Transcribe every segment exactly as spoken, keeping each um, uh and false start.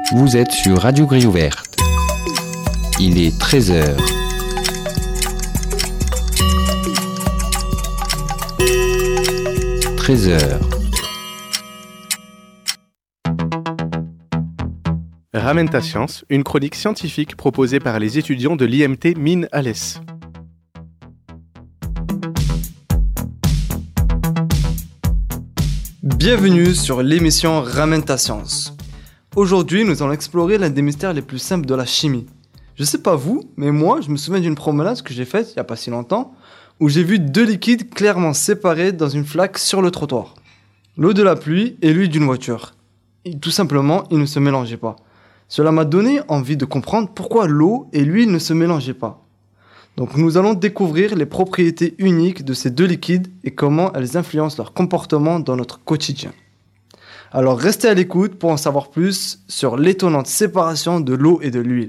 Vous êtes sur Radio Grille Ouverte. Il est treize heures. treize heures. Ramène ta science, une chronique scientifique proposée par les étudiants de l'I M T Mines Alès. Bienvenue sur l'émission Ramène ta science. Aujourd'hui, nous allons explorer l'un des mystères les plus simples de la chimie. Je sais pas vous, mais moi, je me souviens d'une promenade que j'ai faite il y a pas si longtemps, où j'ai vu deux liquides clairement séparés dans une flaque sur le trottoir. L'eau de la pluie et l'huile d'une voiture. Et tout simplement, ils ne se mélangeaient pas. Cela m'a donné envie de comprendre pourquoi l'eau et l'huile ne se mélangeaient pas. Donc nous allons découvrir les propriétés uniques de ces deux liquides et comment elles influencent leur comportement dans notre quotidien. Alors restez à l'écoute pour en savoir plus sur l'étonnante séparation de l'eau et de l'huile.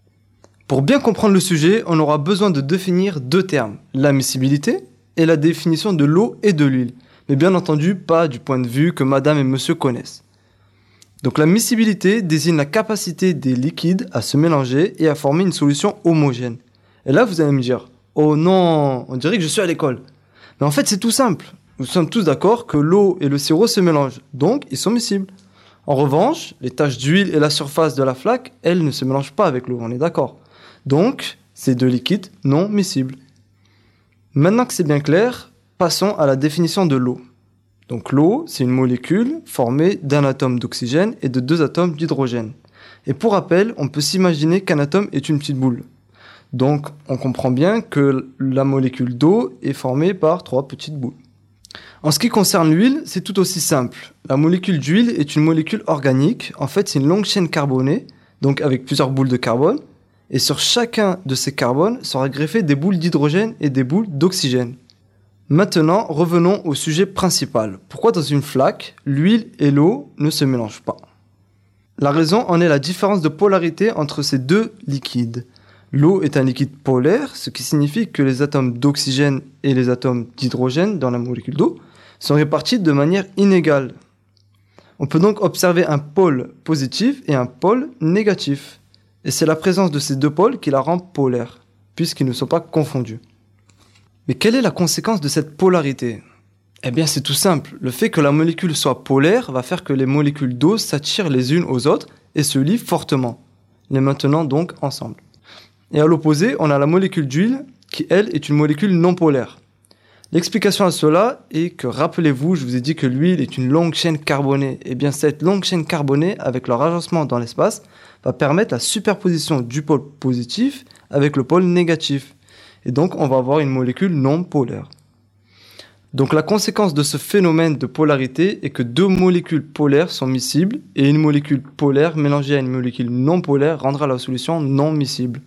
Pour bien comprendre le sujet, on aura besoin de définir deux termes, la miscibilité et la définition de l'eau et de l'huile, mais bien entendu pas du point de vue que madame et monsieur connaissent. Donc la miscibilité désigne la capacité des liquides à se mélanger et à former une solution homogène. Et là vous allez me dire, oh non, on dirait que je suis à l'école. Mais en fait c'est tout simple, nous sommes tous d'accord que l'eau et le sirop se mélangent, donc ils sont miscibles. En revanche, les taches d'huile et la surface de la flaque, elles ne se mélangent pas avec l'eau, on est d'accord. Donc, c'est deux liquides non miscibles. Maintenant que c'est bien clair, passons à la définition de l'eau. Donc l'eau, c'est une molécule formée d'un atome d'oxygène et de deux atomes d'hydrogène. Et pour rappel, on peut s'imaginer qu'un atome est une petite boule. Donc on comprend bien que la molécule d'eau est formée par trois petites boules. En ce qui concerne l'huile, c'est tout aussi simple. La molécule d'huile est une molécule organique. En fait, c'est une longue chaîne carbonée, donc avec plusieurs boules de carbone. Et sur chacun de ces carbones sera greffé des boules d'hydrogène et des boules d'oxygène. Maintenant, revenons au sujet principal. Pourquoi dans une flaque, l'huile et l'eau ne se mélangent pas ? La raison en est la différence de polarité entre ces deux liquides. L'eau est un liquide polaire, ce qui signifie que les atomes d'oxygène et les atomes d'hydrogène dans la molécule d'eau sont répartis de manière inégale. On peut donc observer un pôle positif et un pôle négatif. Et c'est la présence de ces deux pôles qui la rend polaire, puisqu'ils ne sont pas confondus. Mais quelle est la conséquence de cette polarité ? Eh bien c'est tout simple, le fait que la molécule soit polaire va faire que les molécules d'eau s'attirent les unes aux autres et se lient fortement, les maintenant donc ensemble. Et à l'opposé, on a la molécule d'huile qui elle est une molécule non polaire. L'explication à cela est que, rappelez-vous, je vous ai dit que l'huile est une longue chaîne carbonée. Et bien cette longue chaîne carbonée, avec leur agencement dans l'espace, va permettre la superposition du pôle positif avec le pôle négatif. Et donc on va avoir une molécule non polaire. Donc la conséquence de ce phénomène de polarité est que deux molécules polaires sont miscibles et une molécule polaire mélangée à une molécule non polaire rendra la solution non miscible.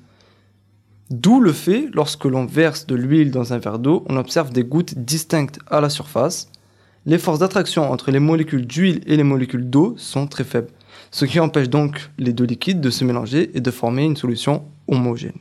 D'où le fait, lorsque l'on verse de l'huile dans un verre d'eau, on observe des gouttes distinctes à la surface. Les forces d'attraction entre les molécules d'huile et les molécules d'eau sont très faibles, ce qui empêche donc les deux liquides de se mélanger et de former une solution homogène.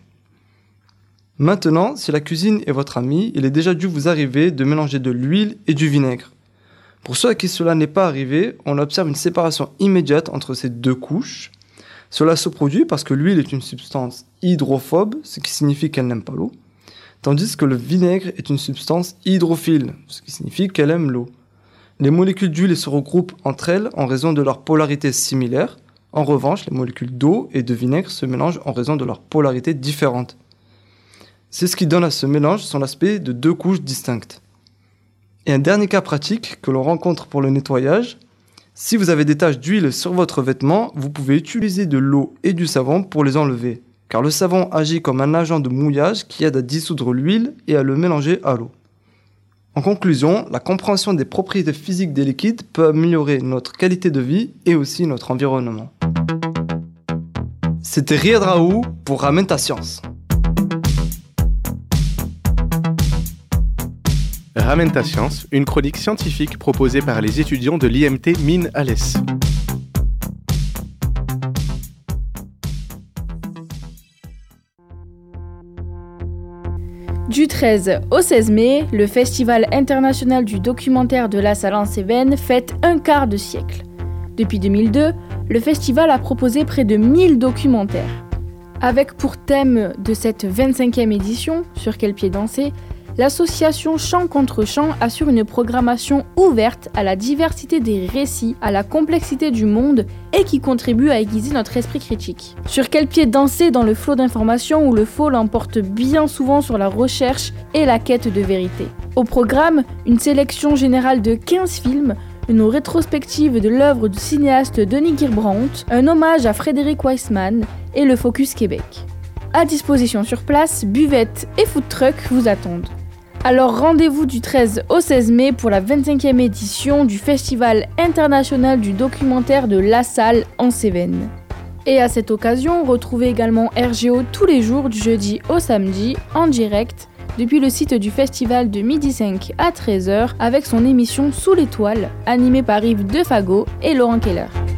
Maintenant, si la cuisine est votre amie, il est déjà dû vous arriver de mélanger de l'huile et du vinaigre. Pour ceux à qui cela n'est pas arrivé, on observe une séparation immédiate entre ces deux couches. Cela se produit parce que l'huile est une substance hydrophobe, ce qui signifie qu'elle n'aime pas l'eau, tandis que le vinaigre est une substance hydrophile, ce qui signifie qu'elle aime l'eau. Les molécules d'huile se regroupent entre elles en raison de leur polarité similaire. En revanche, les molécules d'eau et de vinaigre se mélangent en raison de leur polarité différente. C'est ce qui donne à ce mélange son aspect de deux couches distinctes. Et un dernier cas pratique que l'on rencontre pour le nettoyage, si vous avez des taches d'huile sur votre vêtement, vous pouvez utiliser de l'eau et du savon pour les enlever, car le savon agit comme un agent de mouillage qui aide à dissoudre l'huile et à le mélanger à l'eau. En conclusion, la compréhension des propriétés physiques des liquides peut améliorer notre qualité de vie et aussi notre environnement. C'était Riyad Raoult pour Ramène ta science. Ramène ta science, une chronique scientifique proposée par les étudiants de l'I M T Mines Alès. Du treize au seize mai, le Festival international du documentaire de La Salle-en-Cévennes fête un quart de siècle. Depuis deux mille deux, le festival a proposé près de mille documentaires. Avec pour thème de cette vingt-cinquième édition, Sur quel pied danser, l'association Chant contre Chant assure une programmation ouverte à la diversité des récits, à la complexité du monde et qui contribue à aiguiser notre esprit critique. Sur quel pied danser dans le flot d'informations où le faux l'emporte bien souvent sur la recherche et la quête de vérité. Au programme, une sélection générale de quinze films, une rétrospective de l'œuvre du cinéaste Denis Guirbrandt, un hommage à Frédéric Weissman et le Focus Québec. À disposition sur place, buvettes et food trucks vous attendent. Alors rendez-vous du treize au seize mai pour la vingt-cinquième édition du Festival international du documentaire de La Salle en Cévennes. Et à cette occasion, retrouvez également R G O tous les jours du jeudi au samedi en direct depuis le site du festival de midi cinq à treize heures avec son émission Sous l'étoile, animée par Yves Defago et Laurent Keller.